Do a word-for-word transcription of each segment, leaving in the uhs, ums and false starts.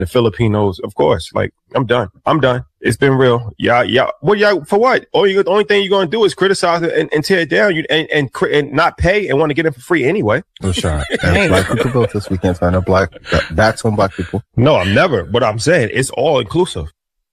the Filipinos, of course. Like, I'm done. I'm done. It's been real. Yeah, yeah. Well, yeah. For what? All you, the only thing you're gonna do is criticize it and, and tear it down. You and and, and not pay and want to get it for free anyway. Oh, sure. Black people built this weekend, so I know black. That's on black people. No, I'm never. But I'm saying it's all inclusive.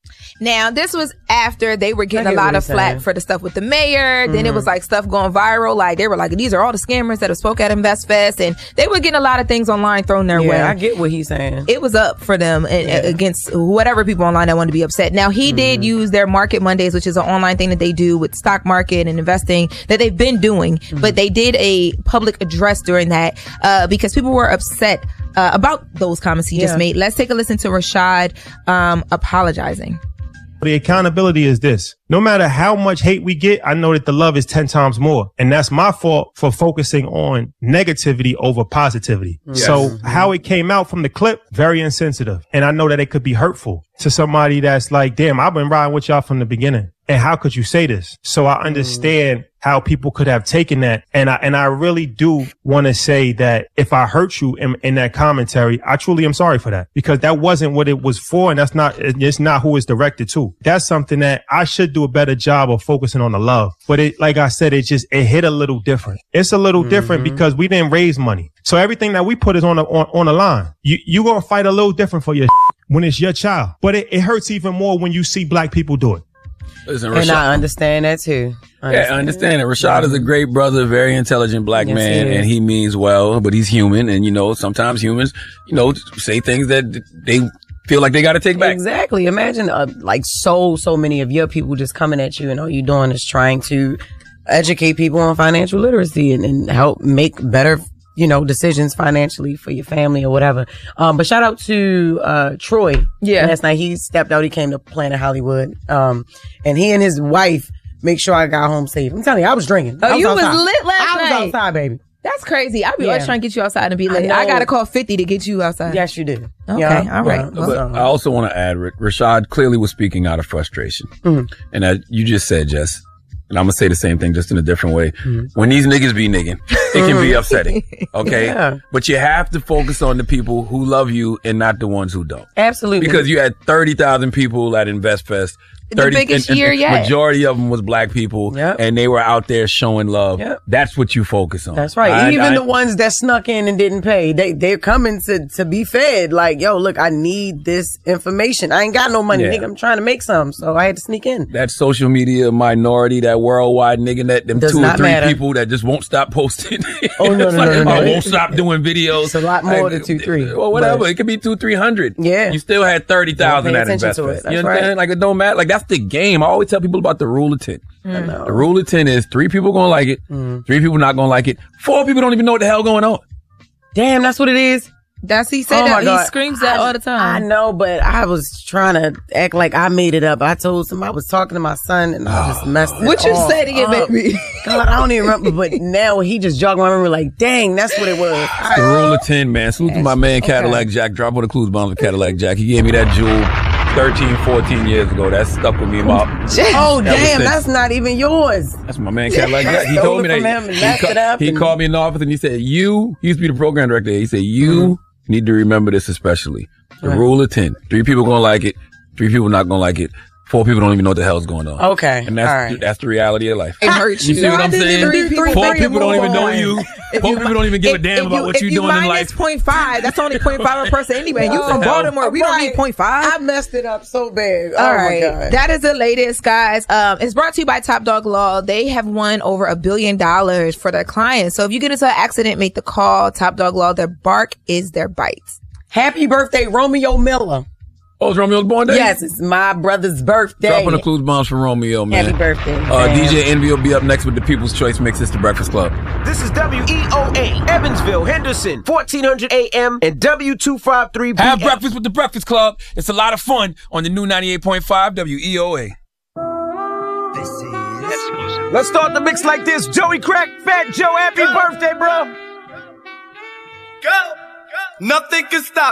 Now, this was after they were getting a lot of flack saying. for the stuff with the mayor. Mm-hmm. Then it was like stuff going viral. Like they were like, these are all the scammers that have spoke at InvestFest. And they were getting a lot of things online thrown their yeah, way. I get what he's saying. It was up for them yeah. against whatever people online that wanted to be upset. Now, he mm-hmm. did use their Market Mondays, which is an online thing that they do with stock market and investing that they've been doing. Mm-hmm. But they did a public address during that uh, because people were upset uh, about those comments he yeah. just made. Let's take a listen to Rashad um, apologizing. The accountability is this. No matter how much hate we get, I know that the love is ten times more. And that's my fault for focusing on negativity over positivity. Yes. So mm-hmm. how it came out from the clip, very insensitive. And I know that it could be hurtful to somebody that's like, damn, I've been riding with y'all from the beginning. And how could you say this? So I understand mm. how people could have taken that. And I, and I really do want to say that if I hurt you in, in that commentary, I truly am sorry for that because that wasn't what it was for. And that's not, it's not who it's directed to. That's something that I should do a better job of focusing on the love. But it, like I said, it just, it hit a little different. It's a little mm-hmm. different because we didn't raise money. So everything that we put is on the, on, on the line. You, you gonna fight a little different for your when it's your child. But it, it hurts even more when you see black people do it. Listen, and I understand that too. I understand. Yeah, I understand it. Rashad is a great brother, very intelligent black yes, man, he and he means well, but he's human. And, you know, sometimes humans, you know, say things that they feel like they got to take back. Exactly. Imagine uh, like so, so many of your people just coming at you and all you're doing is trying to educate people on financial literacy and, and help make better you know, decisions financially for your family or whatever. Um, but shout out to, uh, Troy. Yeah. Last night he stepped out. He came to Planet Hollywood. Um, and he and his wife make sure I got home safe. I'm telling you, I was drinking. Oh, was you outside. was lit last I night. I was outside, baby. That's crazy. I'll be yeah. always trying to get you outside and be lit. I, I gotta call fifty to get you outside. Yes, you do. Okay. Yeah. All right. Yeah. Well, but I also want to add, Rashad clearly was speaking out of frustration. Mm-hmm. And as you just said, Jess, and I'm going to say the same thing just in a different way. Mm-hmm. When these niggas be nigging, it can be upsetting. Okay? Yeah. But you have to focus on the people who love you and not the ones who don't. Absolutely. Because you had thirty thousand people at InvestFest. thirty, the biggest and, and year yet. Majority of them was black people, yep. and they were out there showing love. Yep. That's what you focus on. That's right. I, Even I, the ones that snuck in and didn't pay, they they're coming to to be fed. Like, yo, look, I need this information. I ain't got no money, yeah. nigga. I'm trying to make some, so I had to sneak in. That social media minority, that worldwide nigga, that them Does two or three matter. people that just won't stop posting. Oh no, no, like, no, no, I no. won't stop doing videos. It's a lot more like, than two, three. Or whatever. But, it could be two, three hundred. Yeah. You still had thirty thousand at InvestFest. You understand? Right. Like it don't matter. Like that's the game. I always tell people about the rule of ten. Mm. The rule of ten is three people gonna like it, mm. three people not gonna like it, four people don't even know what the hell going on. Damn, that's what it is. That's he said oh that. God. He screams that I, all the time. I know, but I was trying to act like I made it up. I told somebody I was talking to my son and I just messed it What you all said again, up. baby? God, I don't even remember, but now he just jogged my memory like, dang, that's what it was. It's the rule of ten, man. Salute to my man Cadillac okay. Jack. Drop on the clues bombs with Cadillac Jack. He gave me that jewel thirteen, fourteen years ago. That stuck with me about. Oh, damn, that's not even yours. That's my man Cadillac Jack. He told me that. He, ca- he and... called me in the office and he said, you, he used to be the program director. He said, you mm-hmm. need to remember this especially. The right. rule of ten. Three people gonna like it. Three people not gonna like it. Four people don't even know what the hell's going on. Okay. And that's right. that's the reality of life. It hurts you. You see no, what I'm saying? Three, three, Four three, people don't even know on. you. If Four you, people don't even give if, a damn about you, what you're you doing in life. If you minus point five, that's only point five a person anyway. You from Baltimore. We don't right. need point five. I messed it up so bad. All oh right. my God. That is the latest, guys. Um, it's brought to you by Top Dog Law. They have won over a billion dollars for their clients. So if you get into an accident, make the call. Top Dog Law. Their bark is their bite. Happy birthday, Romeo Miller. Oh, it's Romeo's born day? Yes, it's my brother's birthday. Dropping the clues bombs for Romeo, man. Happy birthday. Uh, D J Envy will be up next with the People's Choice Mix. It's the Breakfast Club. This is W E O A, Evansville, Henderson, fourteen hundred A M and W two fifty-three P M. Have breakfast with the Breakfast Club. It's a lot of fun on the new ninety-eight point five W E O A. This is... Let's start the mix like this. Joey Crack, Fat Joe, happy Go. birthday, bro. Go. Go. Nothing can stop